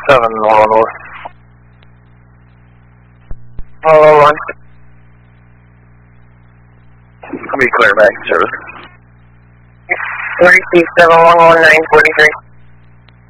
111. Hello, 1. Be clear back, service. 327 119 43.